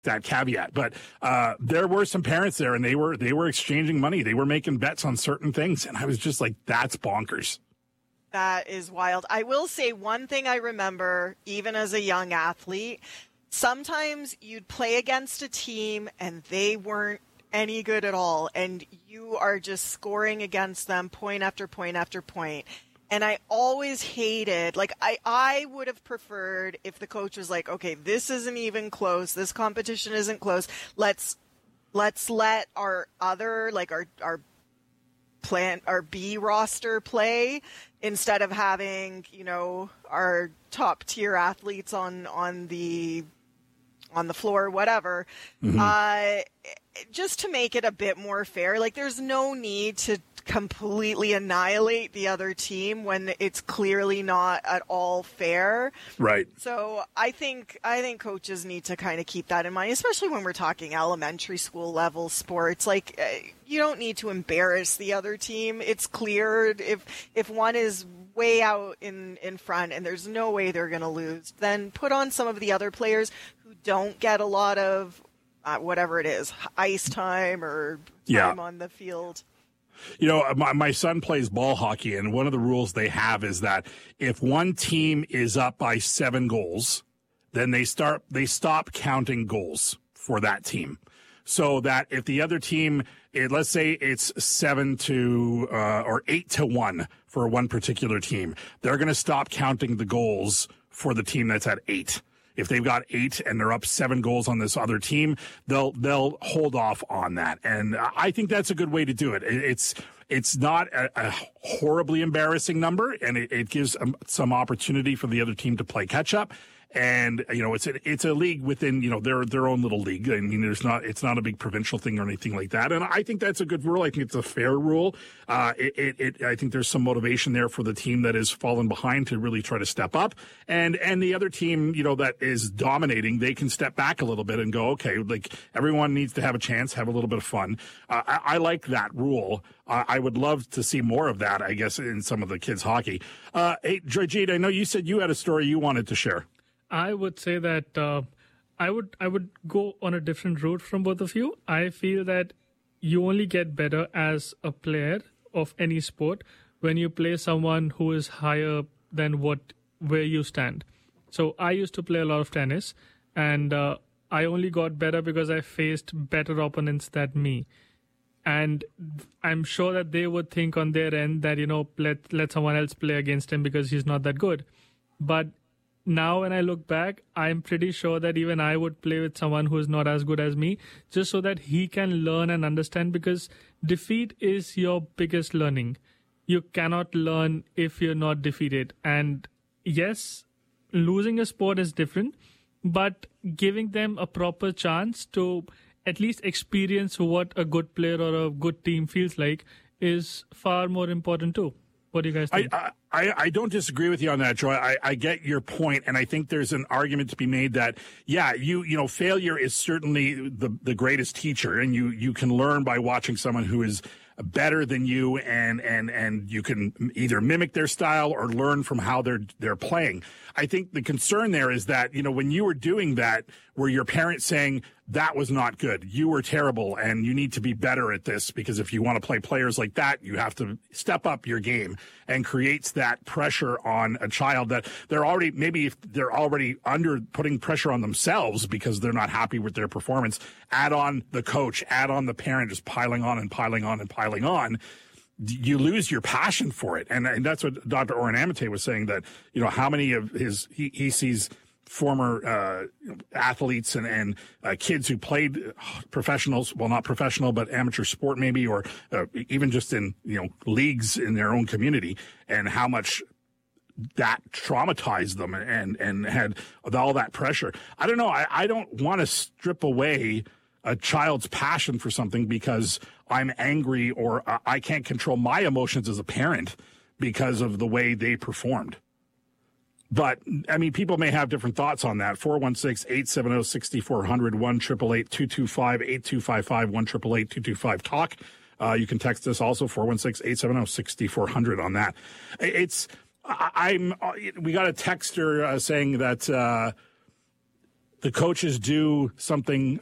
that caveat. But there were some parents there, and they were exchanging money. They were making bets on certain things, and I was just like, that's bonkers. That is wild. I will say one thing I remember, even as a young athlete, sometimes you'd play against a team and they weren't any good at all, and you are just scoring against them point after point after point. And I always hated, like, I would have preferred if the coach was like, okay, this isn't even close, this competition isn't close, let's let our other, like, our B roster play, instead of having, you know, our top tier athletes on the floor, whatever, just to make it a bit more fair. Like, there's no need to completely annihilate the other team when it's clearly not at all fair. Right. So I think coaches need to kind of keep that in mind, especially when we're talking elementary school level sports. Like, you don't need to embarrass the other team. It's clear if one is way out in front and there's no way they're going to lose, then put on some of the other players who don't get a lot of whatever it is, ice time or time on the field. You know, my son plays ball hockey, and one of the rules they have is that if one team is up by 7 goals, then they stop counting goals for that team. So that if the other team, let's say it's 7-1 or 8-1 for one particular team, they're going to stop counting the goals for the team that's at 8. If they've got 8 and they're up 7 goals on this other team, they'll hold off on that. And I think that's a good way to do it. It's not a horribly embarrassing number, and it gives some opportunity for the other team to play catch up. And, you know, it's a league within, you know, their own little league. I mean, it's not a big provincial thing or anything like that. And I think that's a good rule. I think it's a fair rule. I think there's some motivation there for the team that has fallen behind to really try to step up. And the other team, you know, that is dominating, they can step back a little bit and go, okay, like, everyone needs to have a chance, have a little bit of fun. I like that rule. I would love to see more of that, I guess, in some of the kids' hockey. Hey, Joyjeet, I know you said you had a story you wanted to share. I would say that I would go on a different route from both of you. I feel that you only get better as a player of any sport when you play someone who is higher than where you stand. So I used to play a lot of tennis, and I only got better because I faced better opponents than me. And I'm sure that they would think on their end that, you know, let someone else play against him because he's not that good. But now when I look back, I'm pretty sure that even I would play with someone who is not as good as me, just so that he can learn and understand, because defeat is your biggest learning. You cannot learn if you're not defeated. And yes, losing a sport is different, but giving them a proper chance to at least experience what a good player or a good team feels like is far more important too. What do you guys think? I don't disagree with you on that, Joy. I get your point, and I think there's an argument to be made that, yeah, you know, failure is certainly the greatest teacher, and you can learn by watching someone who is better than you, and you can either mimic their style or learn from how they're playing. I think the concern there is that, you know, when you were doing that, were your parents saying that was not good, you were terrible, and you need to be better at this, because if you want to play players like that, you have to step up your game, and creates that pressure on a child that they're already under putting pressure on themselves because they're not happy with their performance. Add on the coach, add on the parent, just piling on and piling on and piling on. You lose your passion for it. And that's what Dr. Oren Amate was saying, that, you know, how many of he sees former athletes and kids who played professionals, well, not professional, but amateur sport maybe, or even just in, you know, leagues in their own community, and how much that traumatized them and had all that pressure. I don't know. I don't want to strip away a child's passion for something because I'm angry or I can't control my emotions as a parent because of the way they performed. But, I mean, people may have different thoughts on that. 416-870-6400, 1-888-225-8255, 1-888-225-TALK. You can text us also, 416-870-6400 on that. We got a texter saying that the coaches do something